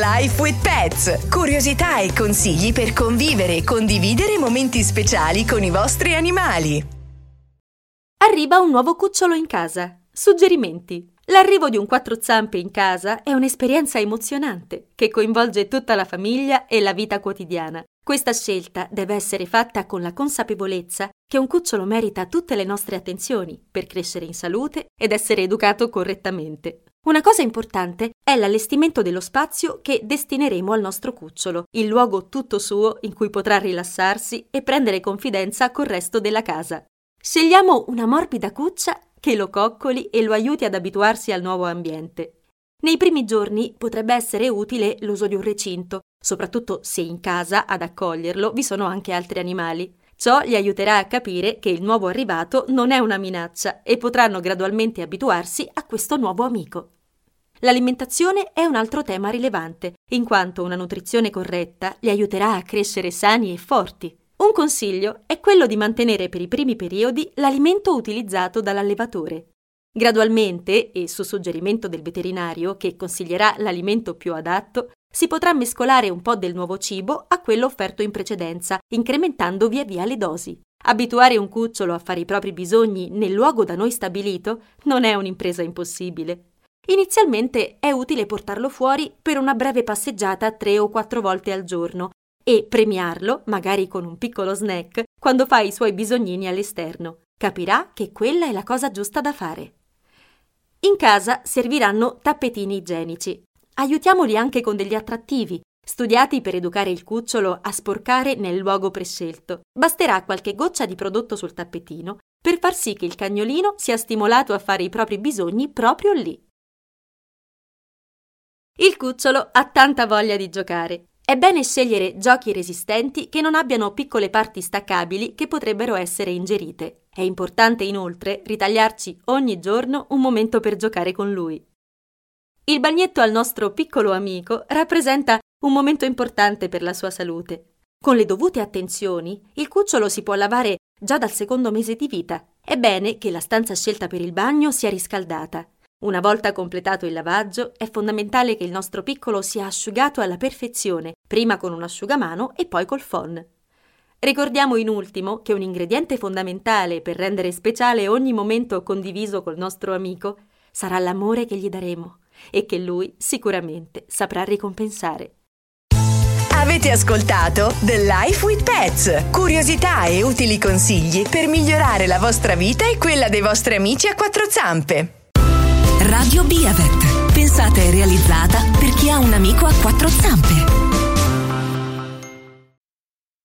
Life with Pets. Curiosità e consigli per convivere e condividere momenti speciali con i vostri animali. Arriva un nuovo cucciolo in casa. Suggerimenti. L'arrivo di un quattro zampe in casa è un'esperienza emozionante che coinvolge tutta la famiglia e la vita quotidiana. Questa scelta deve essere fatta con la consapevolezza che un cucciolo merita tutte le nostre attenzioni per crescere in salute ed essere educato correttamente. Una cosa importante è l'allestimento dello spazio che destineremo al nostro cucciolo, il luogo tutto suo in cui potrà rilassarsi e prendere confidenza col resto della casa. Scegliamo una morbida cuccia che lo coccoli e lo aiuti ad abituarsi al nuovo ambiente. Nei primi giorni potrebbe essere utile l'uso di un recinto, soprattutto se in casa ad accoglierlo vi sono anche altri animali. Ciò gli aiuterà a capire che il nuovo arrivato non è una minaccia e potranno gradualmente abituarsi a questo nuovo amico. L'alimentazione è un altro tema rilevante, in quanto una nutrizione corretta li aiuterà a crescere sani e forti. Un consiglio è quello di mantenere per i primi periodi l'alimento utilizzato dall'allevatore. Gradualmente, e su suggerimento del veterinario che consiglierà l'alimento più adatto, si potrà mescolare un po' del nuovo cibo a quello offerto in precedenza, incrementando via via le dosi. Abituare un cucciolo a fare i propri bisogni nel luogo da noi stabilito non è un'impresa impossibile. Inizialmente è utile portarlo fuori per una breve passeggiata 3 o 4 volte al giorno e premiarlo, magari con un piccolo snack, quando fa i suoi bisognini all'esterno. Capirà che quella è la cosa giusta da fare. In casa serviranno tappetini igienici. Aiutiamoli anche con degli attrattivi, studiati per educare il cucciolo a sporcare nel luogo prescelto. Basterà qualche goccia di prodotto sul tappetino per far sì che il cagnolino sia stimolato a fare i propri bisogni proprio lì. Il cucciolo ha tanta voglia di giocare. È bene scegliere giochi resistenti che non abbiano piccole parti staccabili che potrebbero essere ingerite. È importante inoltre ritagliarci ogni giorno un momento per giocare con lui. Il bagnetto al nostro piccolo amico rappresenta un momento importante per la sua salute. Con le dovute attenzioni, il cucciolo si può lavare già dal secondo mese di vita. È bene che la stanza scelta per il bagno sia riscaldata. Una volta completato il lavaggio, è fondamentale che il nostro piccolo sia asciugato alla perfezione, prima con un asciugamano e poi col phon. Ricordiamo in ultimo che un ingrediente fondamentale per rendere speciale ogni momento condiviso col nostro amico sarà l'amore che gli daremo e che lui sicuramente saprà ricompensare. Avete ascoltato The Life with Pets. Curiosità e utili consigli per migliorare la vostra vita e quella dei vostri amici a quattro zampe. Radio Biavet, pensata e realizzata per chi ha un amico a quattro zampe.